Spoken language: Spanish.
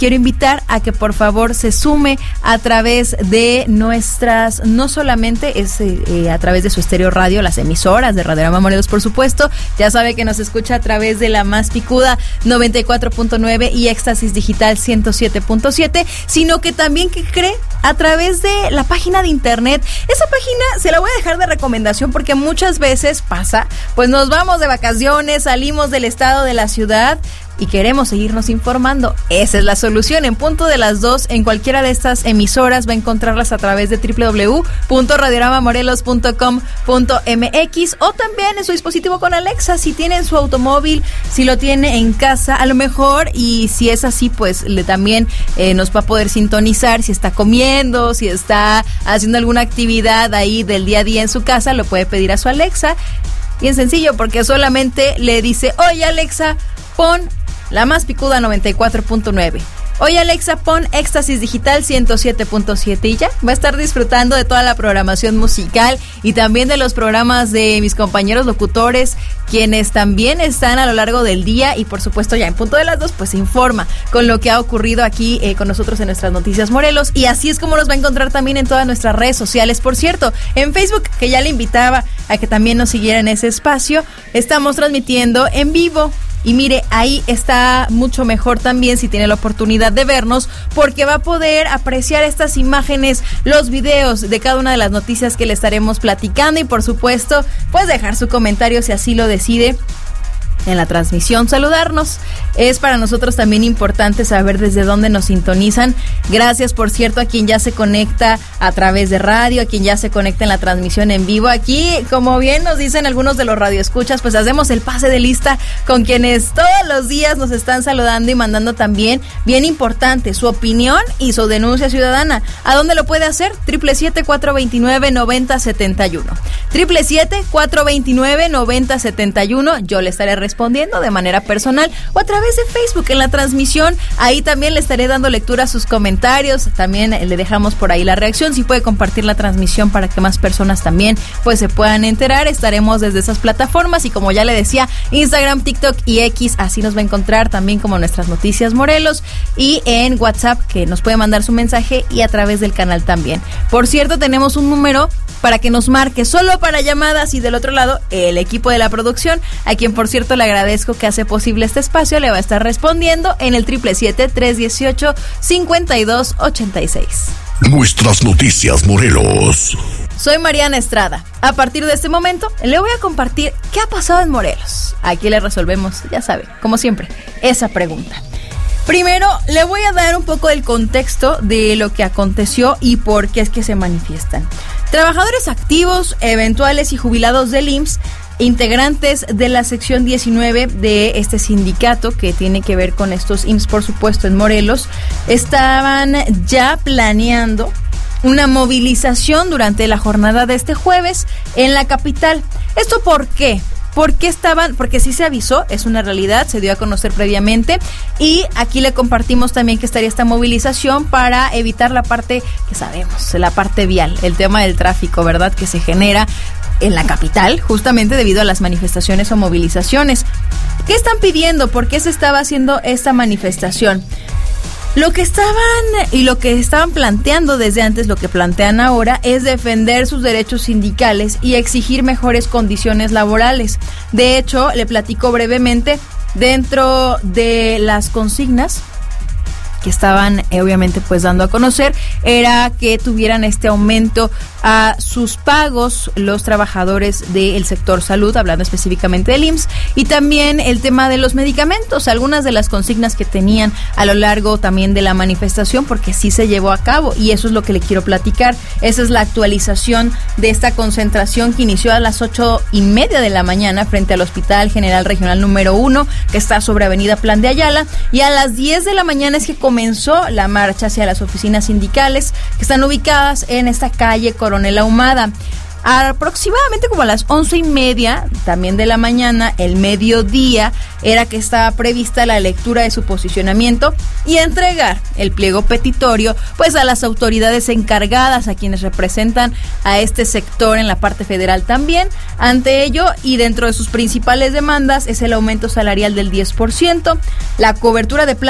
quiero invitar a que por favor se sume a través de nuestras, no solamente es a través de su estéreo radio, las emisoras de Radiorama Morelos, por supuesto, ya sabe que nos escucha a través de la más picuda 94.9 y Éxtasis Digital 107.7, sino que también, que cree, a través de la página de internet. Esa página se la voy a dejar de recomendación porque muchas veces pasa, pues nos vamos de vacaciones, salimos del estado, de la ciudad y queremos seguirnos informando. Esa es la solución. En punto de las 2, en cualquiera de estas emisoras va a encontrarlas a través de www.radioramamorelos.com.mx o también en su dispositivo con Alexa, si tiene en su automóvil, si lo tiene en casa, a lo mejor, y si es así, pues también nos va a poder sintonizar si está comiendo, si está haciendo alguna actividad ahí del día a día en su casa, lo puede pedir a su Alexa. Bien sencillo, porque solamente le dice: oye Alexa, pon la más picuda 94.9. Oye Alexa, pon Éxtasis Digital 107.7 y ya va a estar disfrutando de toda la programación musical y también de los programas de mis compañeros locutores, quienes también están a lo largo del día, y por supuesto ya en punto de las 2 pues se informa con lo que ha ocurrido aquí con nosotros en nuestras Noticias Morelos, y así es como nos va a encontrar también en todas nuestras redes sociales. Por cierto, en Facebook, que ya le invitaba a que también nos siguiera en ese espacio, estamos transmitiendo en vivo. Y mire, ahí está mucho mejor también si tiene la oportunidad de vernos, porque va a poder apreciar estas imágenes, los videos de cada una de las noticias que le estaremos platicando, y por supuesto, pues dejar su comentario si así lo decide en la transmisión, saludarnos. Es para nosotros también importante saber desde dónde nos sintonizan. Gracias, por cierto, a quien ya se conecta a través de radio, a quien ya se conecta en la transmisión en vivo. Aquí, como bien nos dicen algunos de los radioescuchas, pues hacemos el pase de lista con quienes todos los días nos están saludando y mandando también, bien importante, su opinión y su denuncia ciudadana. ¿A dónde lo puede hacer? 777-429-9071. 777-429-9071. Yo le estaré respondiendo de manera personal o a través de Facebook en la transmisión. Ahí también le estaré dando lectura a sus comentarios. También le dejamos por ahí la reacción. Si puede compartir la transmisión para que más personas también pues se puedan enterar. Estaremos desde esas plataformas, y como ya le decía, Instagram, TikTok y X, así nos va a encontrar también como Nuestras Noticias Morelos, y en WhatsApp, que nos puede mandar su mensaje, y a través del canal también. Por cierto, tenemos un número para que nos marque, solo para llamadas, y del otro lado el equipo de la producción, a quien por cierto le agradezco que hace posible este espacio, le va a estar respondiendo en el 777-318-5286. Nuestras Noticias Morelos. Soy Mariana Estrada. A partir de este momento le voy a compartir qué ha pasado en Morelos. Aquí le resolvemos, ya sabe, como siempre, esa pregunta. Primero, le voy a dar un poco del contexto de lo que aconteció y por qué es que se manifiestan. Trabajadores activos, eventuales y jubilados del IMSS, integrantes de la sección 19 de este sindicato que tiene que ver con estos IMSS, por supuesto, en Morelos, estaban ya planeando una movilización durante la jornada de este jueves en la capital. ¿Esto por qué? Porque sí se avisó, es una realidad, se dio a conocer previamente, y aquí le compartimos también que estaría esta movilización para evitar la parte que sabemos, la parte vial, el tema del tráfico, ¿verdad?, que se genera en la capital, justamente debido a las manifestaciones o movilizaciones. ¿Qué están pidiendo? ¿Por qué se estaba haciendo esta manifestación? Lo que estaban planteando desde antes, lo que plantean ahora, es defender sus derechos sindicales y exigir mejores condiciones laborales. De hecho, le platico brevemente, dentro de las consignas que estaban obviamente pues dando a conocer, era que tuvieran este aumento a sus pagos los trabajadores del sector salud, hablando específicamente del IMSS, y también el tema de los medicamentos, algunas de las consignas que tenían a lo largo también de la manifestación, porque sí se llevó a cabo, y eso es lo que le quiero platicar. Esa es la actualización de esta concentración que inició a las 8:30 de la mañana frente al Hospital General Regional número 1, que está sobre Avenida Plan de Ayala, y a las 10 de la mañana es que comenzó la marcha hacia las oficinas sindicales que están ubicadas en esta calle Coronel Ahumada. Aproximadamente como a las 11:30 también de la mañana, el mediodía, era que estaba prevista la lectura de su posicionamiento y entregar el pliego petitorio pues a las autoridades encargadas, a quienes representan a este sector en la parte federal también. Ante ello, y dentro de sus principales demandas, es el aumento salarial del 10%, la cobertura de